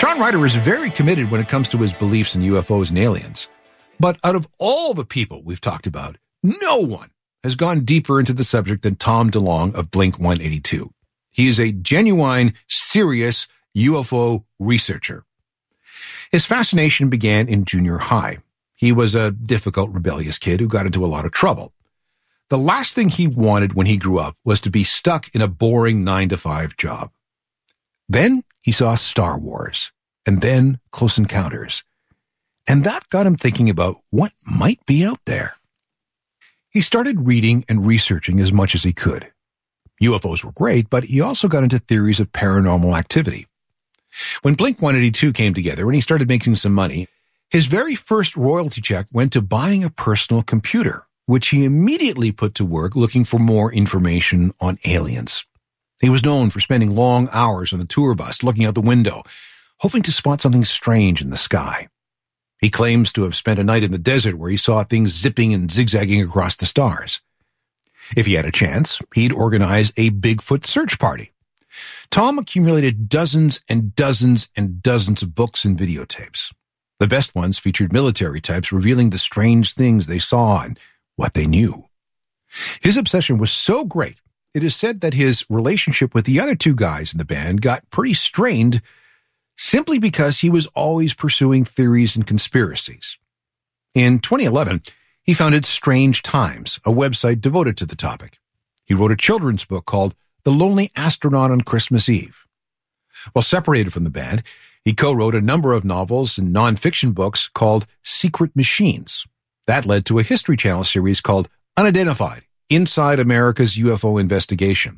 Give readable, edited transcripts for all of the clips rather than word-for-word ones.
Sean Ryder is very committed when it comes to his beliefs in UFOs and aliens. But out of all the people we've talked about, no one has gone deeper into the subject than Tom DeLonge of Blink-182. He is a genuine, serious UFO researcher. His fascination began in junior high. He was a difficult, rebellious kid who got into a lot of trouble. The last thing he wanted when he grew up was to be stuck in a boring 9-to-5 job. Then he saw Star Wars, and then Close Encounters. And that got him thinking about what might be out there. He started reading and researching as much as he could. UFOs were great, but he also got into theories of paranormal activity. When Blink-182 came together and he started making some money, his very first royalty check went to buying a personal computer, which he immediately put to work looking for more information on aliens. He was known for spending long hours on the tour bus looking out the window, hoping to spot something strange in the sky. He claims to have spent a night in the desert where he saw things zipping and zigzagging across the stars. If he had a chance, he'd organize a Bigfoot search party. Tom accumulated dozens and dozens and dozens of books and videotapes. The best ones featured military types revealing the strange things they saw and what they knew. His obsession was so great, it is said that his relationship with the other two guys in the band got pretty strained simply because he was always pursuing theories and conspiracies. In 2011, he founded Strange Times, a website devoted to the topic. He wrote a children's book called The Lonely Astronaut on Christmas Eve. While separated from the band, he co-wrote a number of novels and nonfiction books called Secret Machines. That led to a History Channel series called Unidentified: Inside America's UFO Investigation.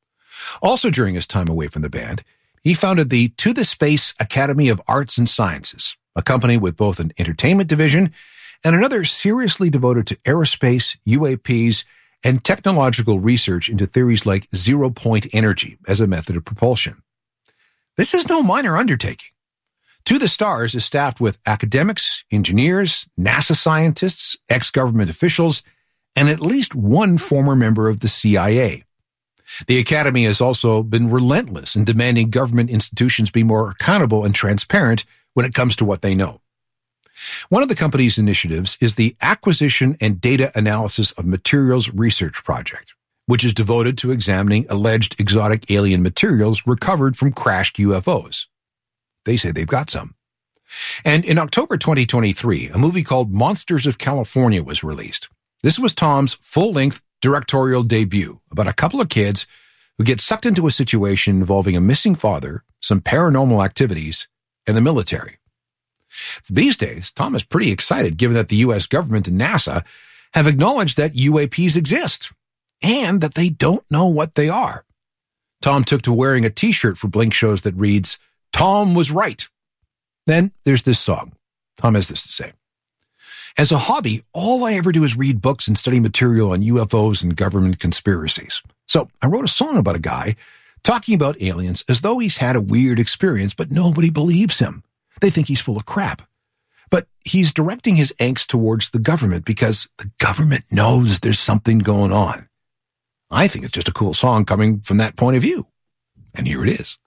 Also during his time away from the band, he founded the To the Space Academy of Arts and Sciences, a company with both an entertainment division and another seriously devoted to aerospace, UAPs, and technological research into theories like zero-point energy as a method of propulsion. This is no minor undertaking. To the Stars is staffed with academics, engineers, NASA scientists, ex-government officials, and at least one former member of the CIA. The Academy has also been relentless in demanding government institutions be more accountable and transparent when it comes to what they know. One of the company's initiatives is the Acquisition and Data Analysis of Materials Research Project, which is devoted to examining alleged exotic alien materials recovered from crashed UFOs. They say they've got some. And in October 2023, a movie called Monsters of California was released. This was Tom's full-length directorial debut about a couple of kids who get sucked into a situation involving a missing father, some paranormal activities, and the military. These days, Tom is pretty excited given that the U.S. government and NASA have acknowledged that UAPs exist and that they don't know what they are. Tom took to wearing a t-shirt for Blink shows that reads, "Tom was right." Then there's this song. Tom has this to say. As a hobby, all I ever do is read books and study material on UFOs and government conspiracies. So I wrote a song about a guy talking about aliens as though he's had a weird experience, but nobody believes him. They think he's full of crap. But he's directing his angst towards the government because the government knows there's something going on. I think it's just a cool song coming from that point of view. And here it is.